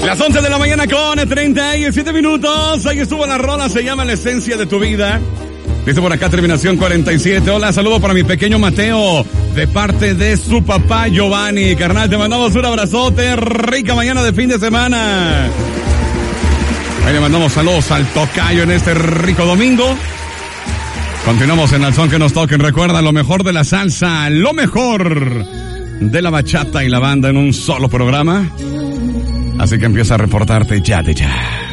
Las 11 de la mañana con 37 minutos. Ahí estuvo la rola, se llama La Esencia de tu Vida. Dice por acá, terminación 47. Hola, saludo para mi pequeño Mateo, de parte de su papá Giovanni. Carnal, te mandamos un abrazote. Rica mañana de fin de semana. Ahí le mandamos saludos al tocayo en este rico domingo. Continuamos en el son que nos toquen. Recuerda, lo mejor de la salsa, lo mejor de la bachata y la banda en un solo programa. Así que empieza a reportarte ya de ya.